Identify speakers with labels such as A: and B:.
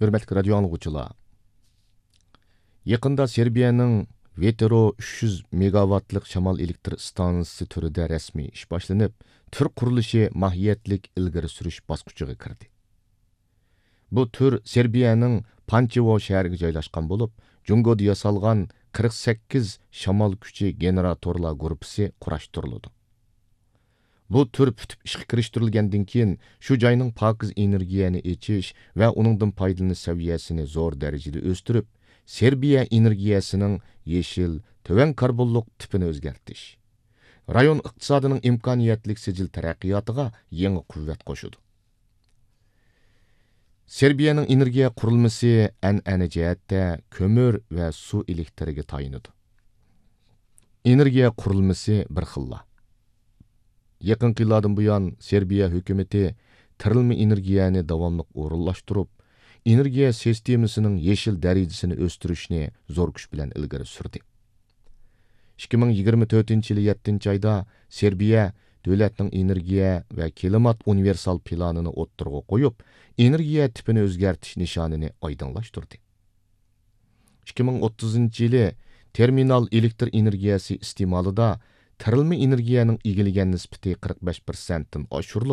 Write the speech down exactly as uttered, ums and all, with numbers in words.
A: Hürmetli radio anlıqçılar. Yaqında Serbiyaning Vetero üç yüz megawattlik shamal elektr stansiyasi türida rasmiy ish boshlanib, tur qurilishi mahiyatlik ilgari surish bosqichiga kirdi. Bu tur Serbiyaning Pančevo shahriga joylashgan bo'lib, Jungoda yasalgan qirq sakkiz shamol kuchi generatorlar gruppasi qurashtiriladi. Bu tur putib ishga kirishtirilgandan keyin shu joyning pokiz energiyani echish va uningdan foydalanish saviyasini zo'r darajada o'stirib, Serbiya energiyasining yeshil, töven karbonliq tipini o'zgartish, rayon iqtisodining imkoniyatlik sijil taraqqiyotiga yangi quvvat qo'shadi. Serbiyaning energiya qurilmasi an'ana jihatda ko'mir va suv elektriga tayinadi. Energiya qurilmasi bir xilla. Yaqin yillardan buyon Serbiya hukumati tirilma energiyani davomli o'rinlashtirib, energiya sistemasining yeshil darajasini o'stirishni zo'r kuch bilan ilgari surdi. ikki ming yigirma to'rtinchi yil yettinchi oyda Serbiya davlatning energiya va klimat universal planini o'ttirg'a qo'yib, energiya tipini o'zgartirish nishonini oydinlashtirdi. ikki ming o'ttizinchi yili terminal elektr energiyasi iste'molida tirilma energiyaning egilagan nisbati qirq besh prosentdan oshirilib,